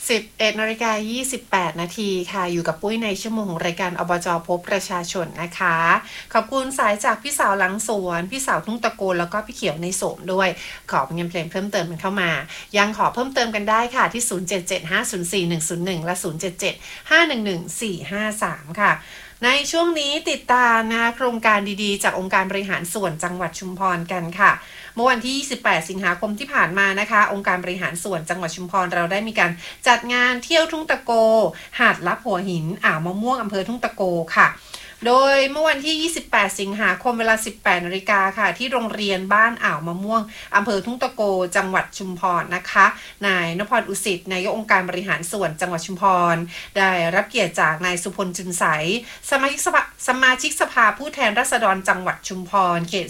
11:28 นาทีค่ะอยู่กับปุ้ยในชั่วโมงของรายการอบจ.พบประชาชนนะคะขอบคุณสายจากพี่สาวหลังสวนพี่สาวทุ่งตะโกนแล้วก็พี่เขียวในโสมด้วยขอเงินเพลงเพิ่มเติมกันเข้ามายังขอเพิ่มเติมกันได้ค่ะที่0775041101และ0775111453ค่ะในช่วงนี้ติดตามนะคะโครงการดีๆจากองค์การบริหารส่วนจังหวัดชุมพรกันค่ะเมื่อวันที่28 สิงหาคมที่ผ่านมานะคะองค์การบริหารส่วนจังหวัดชุมพรเราได้มีการจัดงานเที่ยวทุ่งตะโกหาดลับหัวหินอ่าวมะม่วงอำเภอทุ่งตะโกค่ะโดยเมื่อวันที่28 สิงหาคมเวลา 18 นาฬิกาค่ะที่โรงเรียนบ้านอ่าวมะม่วงอำเภอทุ่งตะโกจังหวัดชุมพรนะคะนายนพอุสิทธิ์นายกองค์การบริหารส่วนจังหวัดชุมพรได้รับเกียรติจากนายสุพลจุนใสสมาชิกสภาผู้แทนราษฎรจังหวัดชุมพรเขต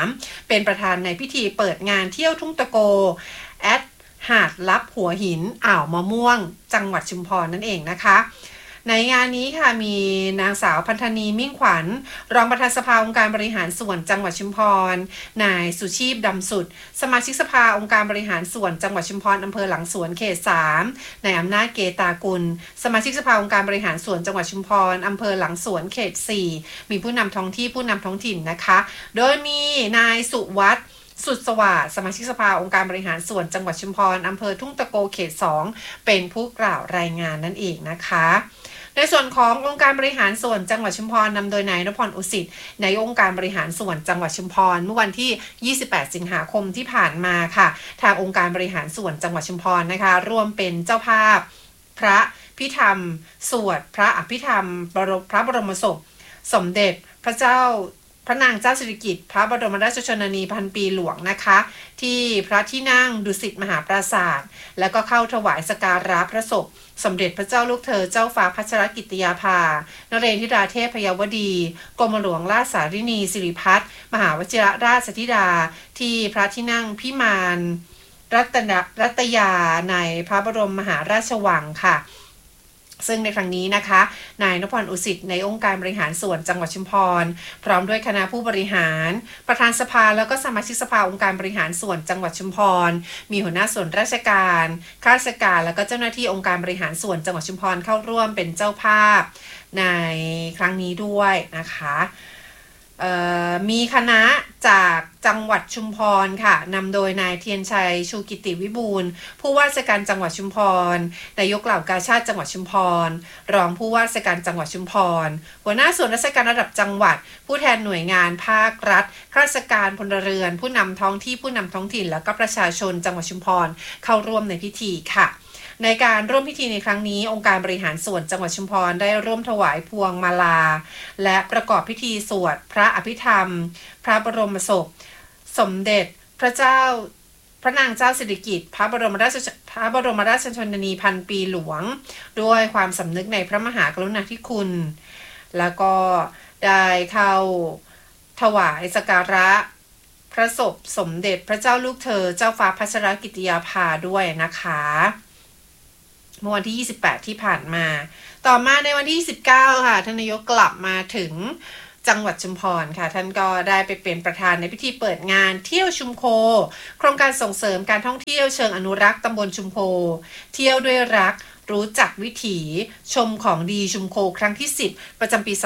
3เป็นประธานในพิธีเปิดงานเที่ยวทุ่งตะโกหาดลับหัวหินอ่าวมะม่วงจังหวัดชุมพรนั่นเองนะคะในงานนี้ค่ะมีนางสาวพันธนีมิ่งขวัญรองประธานสภาองค์การบริหารส่วนจังหวัดชุมพรนายสุชีพดำสุดสมาชิกสภาองค์การบริหารส่วนจังหวัดชุมพรอำเภอหลังสวนเขต 3นายอำนาจเกตากุลสมาชิกสภาองค์การบริหารส่วนจังหวัดชุมพรอำเภอหลังสวนเขต 4มีผู้นำท้องที่ผู้นำท้องถิ่นนะคะโดยมีนายสุวัฒน์สุดสวัสดิ์สมาชิกสภาองค์การบริหารส่วนจังหวัดชุมพรอำเภอทุ่งตะโกเขต 2เป็นผู้กล่าวรายงานนั่นเองนะคะในส่วนขององค์การบริหารส่วนจังหวัดชุมพรนำโดยนายนพอุสิทธิ์นายองค์การบริหารส่วนจังหวัดชุมพรเมื่อวันที่28 สิงหาคมที่ผ่านมาค่ะทางองค์การบริหารส่วนจังหวัดชุมพรนะคะร่วมเป็นเจ้าภาพพระพิธรรมสวดพระอภิธรรมพระบรมศพสมเด็จพระนางเจ้าสิริกิติ์พระบรมราชชนนีพันปีหลวงนะคะที่พระที่นั่งดุสิตมหาปราสาทแล้วก็เข้าถวายสักการะพระศพสมเด็จพระเจ้าลูกเธอเจ้าฟ้าพัชรกิติยาภานเรนทิราเทพยวดีกรมหลวงราชสารินีสิริพัฒน์มหาวชิรราชธิดาที่พระที่นั่งพิมานรัตยาในพระบรมมหาราชวังค่ะซึ่งในครั้งนี้นะคะนายนพอุสิทธิ์ในองค์การบริหารส่วนจังหวัดชุมพรพร้อมด้วยคณะผู้บริหารประธานสภาแล้วก็สมาชิกสภาองค์การบริหารส่วนจังหวัดชุมพรมีหัวหน้าส่วนราชการข้าราชการแล้วก็เจ้าหน้าที่องค์การบริหารส่วนจังหวัดชุมพรเข้าร่วมเป็นเจ้าภาพในครั้งนี้ด้วยนะคะมีคณะจากจังหวัดชุมพรค่ะนำโดยนายเทียนชัยชูกิติวิบูลย์ผู้ว่าราชการจังหวัดชุมพรนายกเหล่ากาชาดจังหวัดชุมพรรองผู้ว่าราชการจังหวัดชุมพรหัวหน้าส่วนราชการระดับจังหวัดผู้แทนหน่วยงานภาครัฐข้าราชการพลเรือนผู้นำท้องที่ผู้นำท้องถิ่นแล้วก็ประชาชนจังหวัดชุมพรเข้าร่วมในพิธีค่ะในการร่วมพิธีในครั้งนี้องค์การบริหารส่วนจังหวัดชุมพรได้ร่วมถวายพวงมาลาและประกอบพิธีสวดพระอภิธรรมพระบรมศพสมเด็จพระนางเจ้าสิริกิติ์พระบรมราชชนนีพันปีหลวงด้วยความสำนึกในพระมหากรุณาธิคุณแล้วก็ได้เข้าถวายสักการะพระศพสมเด็จพระเจ้าลูกเธอเจ้าฟ้าพัชรกิติยาภาด้วยนะคะเมื่อวันที่28ที่ผ่านมาต่อมาในวันที่29ค่ะท่านนายกกลับมาถึงจังหวัดชุมพรค่ะท่านก็ได้ไปเป็นประธานในพิธีเปิดงานเที่ยวชุมโคโครงการส่งเสริมการท่องเที่ยวเชิงอนุรักษ์ตำบลชุมโคเที่ยวด้วยรักรู้จักวิถีชมของดีชุมโคครั้งที่10ประจำปี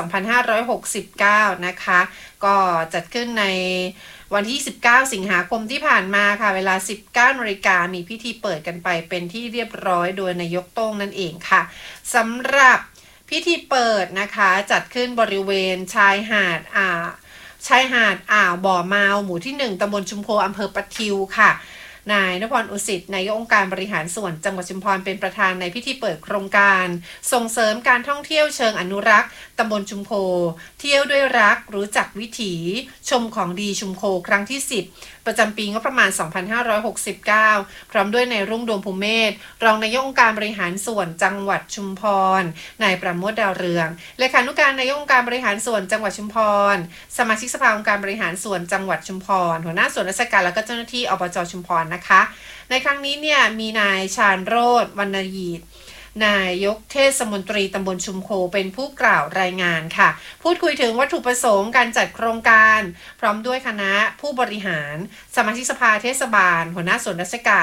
2569นะคะก็จัดขึ้นในวันที่19 สิงหาคมที่ผ่านมาค่ะเวลา 19 นาฬิกามีพิธีเปิดกันไปเป็นที่เรียบร้อยโดยนายกโต้งนั่นเองค่ะสำหรับพิธีเปิดนะคะจัดขึ้นบริเวณชายหาดอ่าวบ่อมาวหมู่ที่1ตำบลชุมโคอำเภอปะทิวค่ะนายนพอุสิทธิ์นายกองค์การบริหารส่วนจังหวัดชุมพรเป็นประธานในพิธีเปิดโครงการส่งเสริมการท่องเที่ยวเชิงอนุรักษ์ตำบลชุมโคเที่ยวด้วยรักรู้จักวิถีชมของดีชุมโคครั้งที่10ประจำปีงบประมาณ2569พร้อมด้วยนายรุ่งดวงภูเมศรองนายกองค์การบริหารส่วนจังหวัดชุมพรนายประโมทดาวเรืองเลขานุการนายกองค์การบริหารส่วนจังหวัดชุมพรสมาชิกสภาองค์การบริหารส่วนจังหวัดชุมพรหัวหน้าส่วนราชการและก็เจ้าหน้าที่อบจ.ชุมพรนะคะในครั้งนี้เนี่ยมีนายชาญโรจน์วรรณยีต นายกเทศมนตรีตำบลชุมโคเป็นผู้กล่าวรายงานค่ะพูดคุยถึงวัตถุประสงค์การจัดโครงการพร้อมด้วยคณะผู้บริหารสมาชิกสภาเทศบาลหัวหน้าส่วนราชการ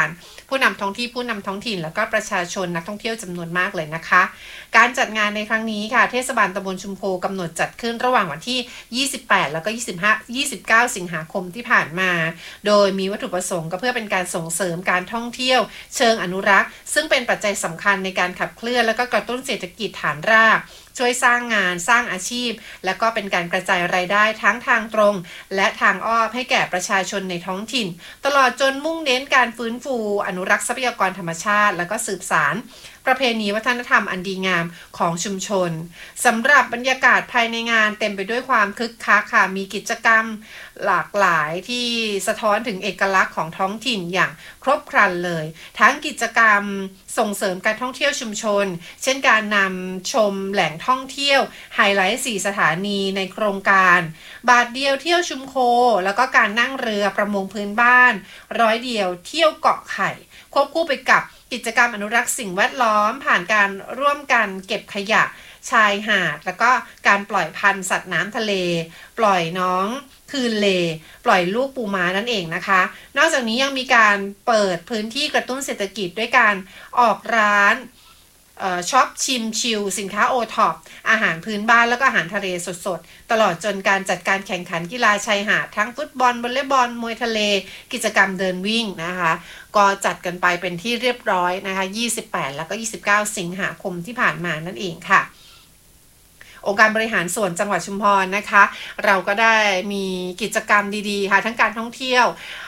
ผู้นำท้องที่ผู้นำท้องถิ่นแล้วก็ประชาชนนักท่องเที่ยวจำนวนมากเลยนะคะการจัดงานในครั้งนี้ค่ะเทศบาลตำบลชุมโพกำหนดจัดขึ้นระหว่างวันที่28แล้วก็29สิงหาคมที่ผ่านมาโดยมีวัตถุประสงค์ก็เพื่อเป็นการส่งเสริมการท่องเที่ยวเชิงอนุรักษ์ซึ่งเป็นปัจจัยสำคัญในการขับเคลื่อนและก็กระตุ้นเศรษฐกิจฐานรากช่วยสร้างงานสร้างอาชีพและก็เป็นการกระจายรายได้ทั้งทางตรงและทางอ้อมให้แก่ประชาชนในท้องถิ่นตลอดจนมุ่งเน้นการฟื้นฟูอนุรักษ์ทรัพยากรธรรมชาติและก็สืบสานประเพณีวัฒนธรรมอันดีงามของชุมชนสำหรับบรรยากาศภายในงานเต็มไปด้วยความคึกคักค่ะมีกิจกรรมหลากหลายที่สะท้อนถึงเอกลักษณ์ของท้องถิ่นอย่างครบครันเลยทั้งกิจกรรมส่งเสริมการท่องเที่ยวชุมชนเช่นการนำชมแหล่งท่องเที่ยวไฮไลท์4สถานีในโครงการบาทเดียวเที่ยวชุมโคแล้วก็การนั่งเรือประมงพื้นบ้าน100เดียวเที่ยวเกาะไข่ควบคู่ไปกับกิจกรรมอนุรักษ์สิ่งแวดล้อมผ่านการร่วมกันเก็บขยะชายหาดแล้วก็การปล่อยพันธุ์สัตว์น้ำทะเลปล่อยน้องคืนเลปล่อยลูกปูม้านั่นเองนะคะนอกจากนี้ยังมีการเปิดพื้นที่กระตุ้นเศรษฐกิจด้วยการออกร้านช็อปชิมชิลสินค้าโอท็อปอาหารพื้นบ้านแล้วก็อาหารทะเลสดๆตลอดจนการจัดการแข่งขันกีฬาชายหาดทั้งฟุตบอลวอลเลย์บอลมวยทะเลกิจกรรมเดินวิ่งนะคะก็จัดกันไปเป็นที่เรียบร้อยนะคะ28แล้วก็29สิงหาคมที่ผ่านมานั่นเองค่ะองค์การบริหารส่วนจังหวัดชุมพรนะคะเราก็ได้มีกิจกรรมดีๆค่ะทั้งการท่องเที่ยว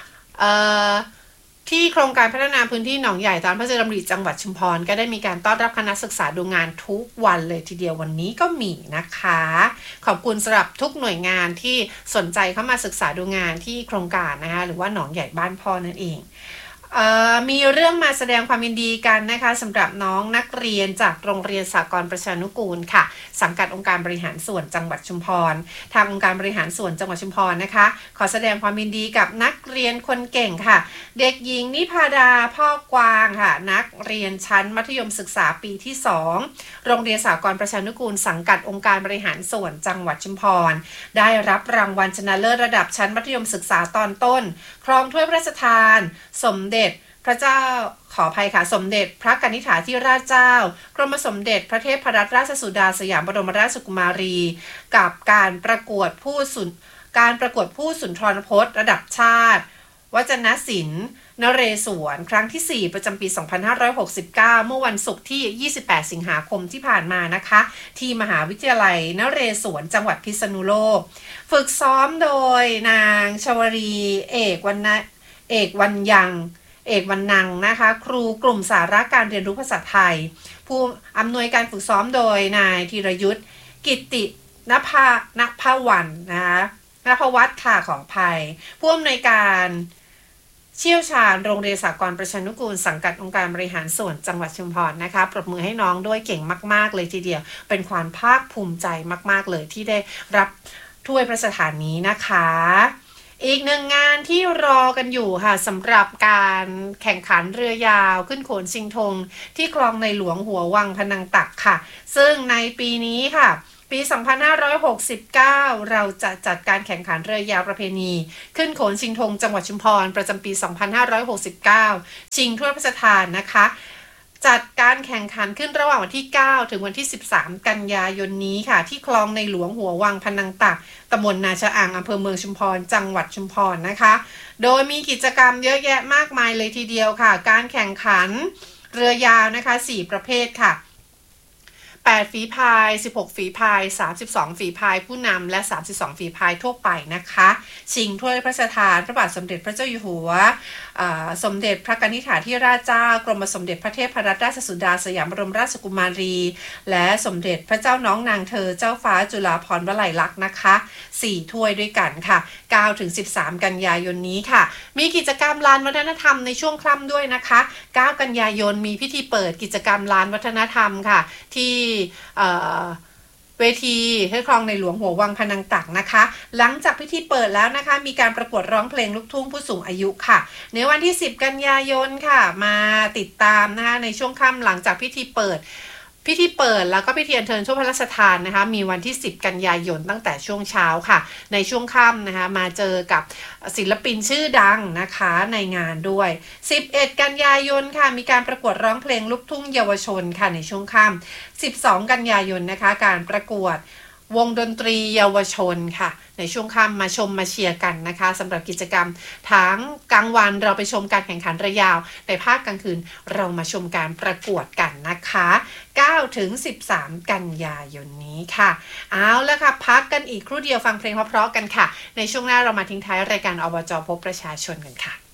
ที่โครงการพัฒนาพื้นที่หนองใหญ่ตามพระราชดำริจังหวัดชุมพรก็ได้มีการต้อนรับคณะศึกษาดูงานทุกวันเลยทีเดียววันนี้ก็มีนะคะขอบคุณสำหรับทุกหน่วยงานที่สนใจเข้ามาศึกษาดูงานที่โครงการนะคะหรือว่าหนองใหญ่บ้านพ่อนั่นเองมีเรื่องมาแสดงความยินดีกันนะคะสำหรับน้องนักเรียนจากโรงเรียนสากลประชานุกูลค่ะสังกัดองค์การบริหารส่วนจังหวัดชุมพรทางองค์การบริหารส่วนจังหวัดชุมพรนะคะขอแสดงความยินดีกับนักเรียนคนเก่งค่ะเด็กหญิงนิพาดาพ่อกวางค่ะนักเรียนชั้นมัธยมศึกษาปีที่2โรงเรียนสากลประชานุกูลสังกัดองค์การบริหารส่วนจังหวัดชุมพรได้รับรางวัลชนะเลิศระดับชั้นมัธยมศึกษาตอนต้นครองถ้วยพระราชทานสมเด็จพระเจ้าขออภัยค่ะสมเด็จพระกนิษฐาธิราชเจ้ากรมสมเด็จพระเทพรัตนราชสุดาสยามบรมราชกุมารีกับการประกวดผู้สุนทรพจน์ระดับชาติวจนศิลป์นเรศวรครั้งที่4ประจำปี2569เมื่อวันศุกร์ที่28สิงหาคมที่ผ่านมานะคะที่มหาวิทยาลัยนเรศวรจังหวัดพิษณุโลกฝึกซ้อมโดยนางชวรีเอกวันนังนะคะครูกลุ่มสาระการเรียนรู้ภาษาไทยผู้อำนวยการฝึกซ้อมโดยนายธีรยุทธกิตติณภวันนะคะณภวัฒน์ค่ะขออภัยผู้อำนวยการเชี่ยวชาญโรงเรียนสากลประชานุกูลสังกัดองค์การบริหารส่วนจังหวัดชุมพรนะคะปรบมือให้น้องด้วยเก่งมากๆเลยทีเดียวเป็นความภาคภูมิใจมากๆเลยที่ได้รับถ้วยพระราชทานนี้นะคะอีกหนึ่งงานที่รอกันอยู่ค่ะสำหรับการแข่งขันเรือยาวขึ้นโขนชิงธงที่คลองในหลวงหัววังพนังตักค่ะซึ่งในปีนี้ค่ะปี2569เราจะจัดการแข่งขันเรือยาวประเพณีขึ้นโขนชิงธงจังหวัดชุมพรประจำปี2569ชิงถ้วยพระราชทานนะคะจัดการแข่งขันขึ้นระหว่างวันที่9ถึงวันที่13กันยายนนี้ค่ะที่คลองในหลวงหัววังพนังตักตำบลนาชะอางอำเภอเมืองชุมพรจังหวัดชุมพรนะคะโดยมีกิจกรรมเยอะแยะมากมายเลยทีเดียวค่ะการแข่งขันเรือยาวนะคะ4ประเภทค่ะ8ฝีพาย16ฝีพาย32ฝีพายผู้นำและ32ฝีพายทั่วไปนะคะชิงถ้วยพระราชทานพระบาทสมเด็จพระเจ้าอยู่หัวสมเด็จพระกนิษฐาธิราชเจ้ากรมสมเด็จพระเทพรัตนราชสุดาสยามบรมราชกุมารีและสมเด็จพระเจ้าน้องนางเธอเจ้าฟ้าจุฬาภรณ์วลัยลักษณ์นะคะ4ถ้วยด้วยกันค่ะ9ถึง13กันยายนนี้ค่ะมีกิจกรรมลานวัฒนธรรมในช่วงค่ำด้วยนะคะ9กันยายนมีพิธีเปิดกิจกรรมลานวัฒนธรรมค่ะที่เวทีที่คลองในหลวงหัววังพนังตักนะคะหลังจากพิธีเปิดแล้วนะคะมีการประกวดร้องเพลงลูกทุ่งผู้สูงอายุค่ะในวันที่10กันยายนค่ะมาติดตามนะคะในช่วงค่ำหลังจากพิธีเปิดพพิธีเปิดแล้วก็พิธีอัญเชิญถ้วยพระราชทานนะคะมีวันที่10กันยายนตั้งแต่ช่วงเช้าค่ะในช่วงค่ำนะคะมาเจอกับศิลปินชื่อดังนะคะในงานด้วย11กันยายนค่ะมีการประกวดร้องเพลงลูกทุ่งเยาวชนค่ะในช่วงค่ำ12กันยายนนะคะการประกวดวงดนตรีเยาวชนค่ะในช่วงค่ำมาชมมาเชียร์กันนะคะสำหรับกิจกรรมทั้งกลางวันเราไปชมการแข่งขันระยาวในภาคกลางคืนเรามาชมการประกวดกันนะคะ9ถึง13กันยายนนี้ค่ะเอาละค่ะพักกันอีกครู่เดียวฟังเพลงเพราะๆกันค่ะในช่วงหน้าเรามาทิ้งท้ายรายการอบจพบประชาชนกันค่ะ